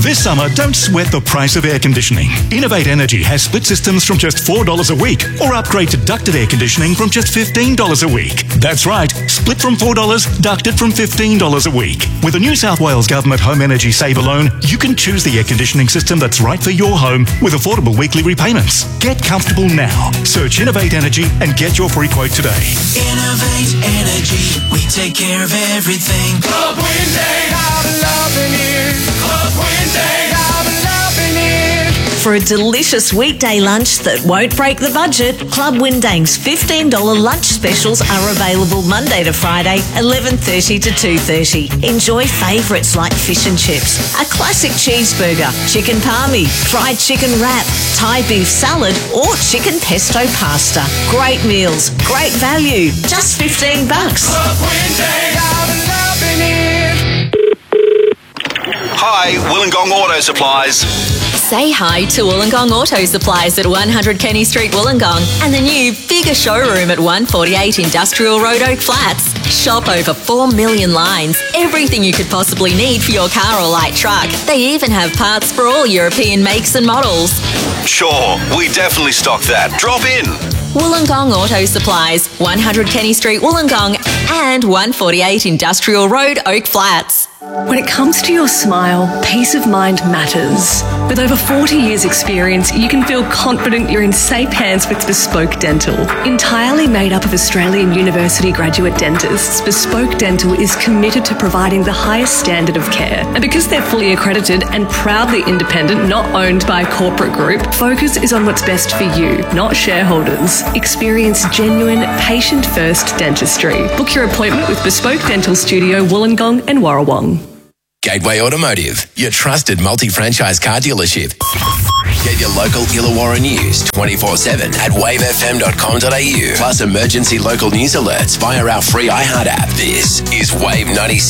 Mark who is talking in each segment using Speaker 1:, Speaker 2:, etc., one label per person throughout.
Speaker 1: This summer, don't sweat the price of air conditioning. Innovate Energy has split systems from just $4 a week, or upgrade to ducted air conditioning from just $15 a week. That's right, split from $4, ducted from $15 a week. With a New South Wales Government Home Energy Saver loan, you can choose the air conditioning system that's right for your home with affordable weekly repayments. Get comfortable now. Search Innovate Energy and get your free quote today.
Speaker 2: Innovate Energy, we take care of everything. Club Wednesday, I'm loving it. Club Wednesday, I'm loving it.
Speaker 3: For a delicious weekday lunch that won't break the budget, Club Windang's $15 lunch specials are available Monday to Friday, 11:30 to 2:30. Enjoy favourites like fish and chips, a classic cheeseburger, chicken palmy, fried chicken wrap, Thai beef salad or chicken pesto pasta. Great meals, great value, just $15.
Speaker 2: Club Wednesday, I'm loving it.
Speaker 4: Hi, Wollongong Auto Supplies.
Speaker 5: Say hi to Wollongong Auto Supplies at 100 Kenny Street, Wollongong, and the new, bigger showroom at 148 Industrial Road, Oak Flats. Shop over 4 million lines, everything you could possibly need for your car or light truck. They even have parts for all European makes and models.
Speaker 4: Sure, we definitely stock that. Drop in.
Speaker 5: Wollongong Auto Supplies, 100 Kenny Street, Wollongong, and 148 Industrial Road, Oak Flats.
Speaker 6: When it comes to your smile, peace of mind matters. With over 40 years' experience, you can feel confident you're in safe hands with Bespoke Dental. Entirely made up of Australian University graduate dentists, Bespoke Dental is committed to providing the highest standard of care. And because they're fully accredited and proudly independent, not owned by a corporate group, focus is on what's best for you, not shareholders. Experience genuine, patient-first dentistry. Book your appointment with Bespoke Dental Studio, Wollongong and Warrawong.
Speaker 7: Gateway Automotive, your trusted multi-franchise car dealership. Get your local Illawarra news 24/7 at wavefm.com.au. Plus emergency local news alerts via our free iHeart app. This is Wave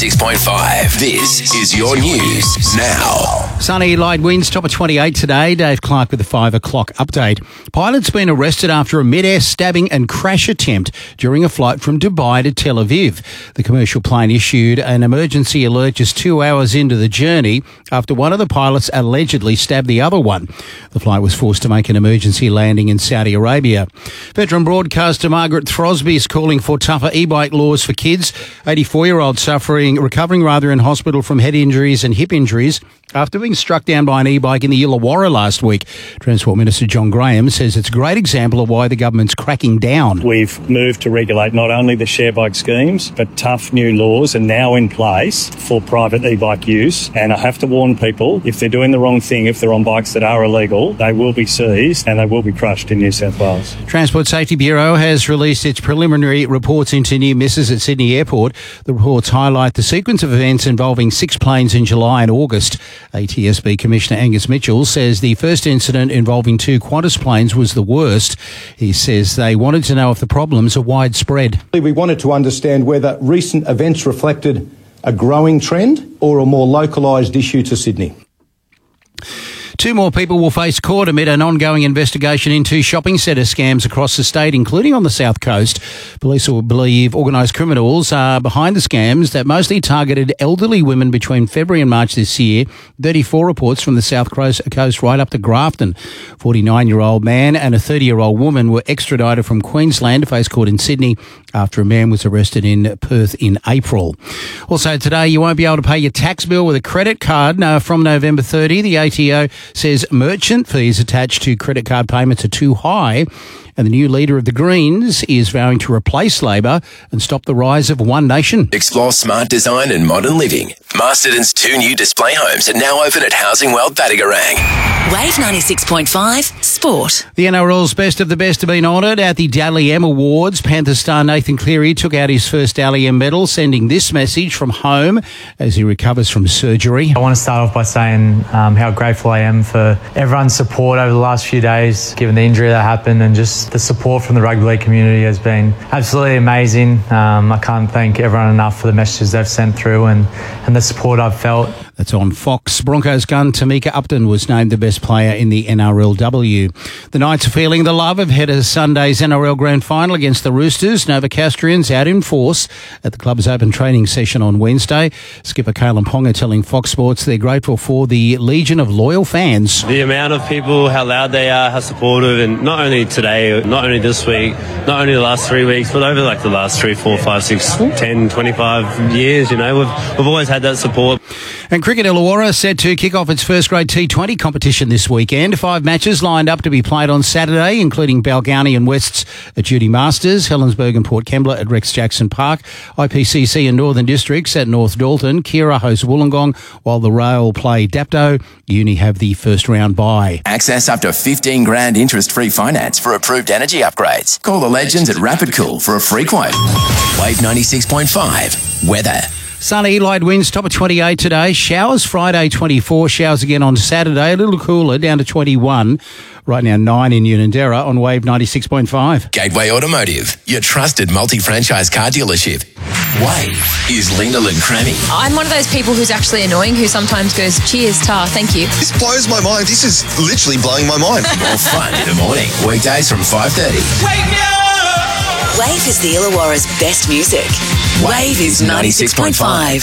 Speaker 7: 96.5. This is your news now.
Speaker 8: Sunny, light winds, top of 28 today. Dave Clark with the 5 o'clock update. Pilot's been arrested after a mid-air stabbing and crash attempt during a flight from Dubai to Tel Aviv. The commercial plane issued an emergency alert just 2 hours into the journey after one of the pilots allegedly stabbed the other one. The flight was forced to make an emergency landing in Saudi Arabia. Veteran broadcaster Margaret Throsby is calling for tougher e-bike laws for kids. 84-year-old recovering in hospital from head injuries and hip injuries after being struck down by an e-bike in the Illawarra last week. Transport Minister John Graham says it's a great example of why the government's cracking down.
Speaker 9: We've moved to regulate not only the share bike schemes, but tough new laws are now in place for private e-bike use. And I have to warn people, if they're doing the wrong thing, if they're on bikes that are illegal, they will be seized and they will be crushed in New South Wales.
Speaker 8: Transport Safety Bureau has released its preliminary reports into near misses at Sydney Airport. The reports highlight the sequence of events involving 6 planes in July and August. ATSB Commissioner Angus Mitchell says the first incident involving 2 Qantas planes was the worst. He says they wanted to know if the problems are widespread.
Speaker 10: We wanted to understand whether recent events reflected a growing trend or a more localised issue to Sydney.
Speaker 8: 2 more people will face court amid an ongoing investigation into shopping centre scams across the state, including on the South Coast. Police will believe organised criminals are behind the scams that mostly targeted elderly women between February and March this year. 34 reports from the South Coast right up to Grafton. 49-year-old man and a 30-year-old woman were extradited from Queensland to face court in Sydney after a man was arrested in Perth in April. Also today, you won't be able to pay your tax bill with a credit card from November 30. The ATO says merchant fees attached to credit card payments are too high. And the new leader of the Greens is vowing to replace Labor and stop the rise of One Nation.
Speaker 7: Explore smart design and modern living. Masterton's 2 new display homes are now open at Housing World Battigarang.
Speaker 3: Wave 96.5 Sport.
Speaker 8: The NRL's best of the best have been honoured at the Dally M Awards. Panther star Nathan Cleary took out his first Dally M medal, sending this message from home as he recovers from surgery.
Speaker 11: I want to start off by saying how grateful I am for everyone's support over the last few days, given the injury that happened, and just the support from the rugby league community has been absolutely amazing. I can't thank everyone enough for the messages they've sent through and the support I've felt.
Speaker 8: That's on Fox. Broncos gun Tamika Upton was named the best player in the NRLW. The Knights are feeling the love ahead of Sunday's NRL Grand Final against the Roosters. Novocastrians out in force at the club's open training session on Wednesday. Skipper Kalen Ponga telling Fox Sports they're grateful for the legion of loyal fans.
Speaker 12: The amount of people, how loud they are, how supportive, and not only today, not only this week, not only the last 3 weeks, but over like the last 3, 4, 5, 6, 10, 25 years, you know, we've always had that support.
Speaker 8: And Cricket Illawarra set to kick off its first grade T20 competition this weekend. 5 matches lined up to be played on Saturday, including Balgownie and Wests at Judy Masters, Helensburgh and Port Kembla at Rex Jackson Park, IPCC and Northern Districts at North Dalton, Kira hosts Wollongong, while the Rail play Dapto. Uni have the first round bye.
Speaker 7: Access up to 15 grand interest-free finance for approved energy upgrades. Call the legends at Rapid Cool for a free quote. Wave 96.5. Weather.
Speaker 8: Sunny, light winds, top of 28 today. Showers Friday, 24. Showers again on Saturday. A little cooler, down to 21. Right now, 9 in Unanderra on Wave 96.5.
Speaker 7: Gateway Automotive, your trusted multi-franchise car dealership. Wave is Linda and Crammy.
Speaker 13: I'm one of those people who's actually annoying, who sometimes goes, cheers, tar, thank you.
Speaker 14: This blows my mind. This is literally blowing my mind.
Speaker 7: More fun in the morning. Weekdays from 5:30.
Speaker 2: Wake me up!
Speaker 15: Wave is the Illawarra's best music. Wave is 96.5.